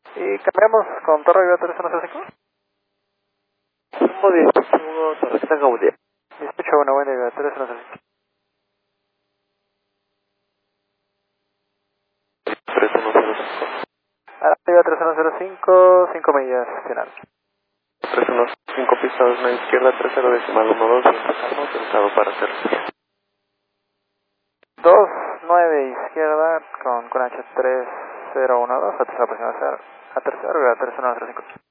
Y cambiamos con Torre Viva 3105. Rumbo 18, Torrecita Gaudia. 18-1, buen día, 3105. 3105. Arriba 3105, 5 millas final. 315 pistas, una izquierda, 30 decimal 12, autorizado para hacer. 29 izquierda con H3012, aterrizar aproximadamente a tercera, arriba 3105.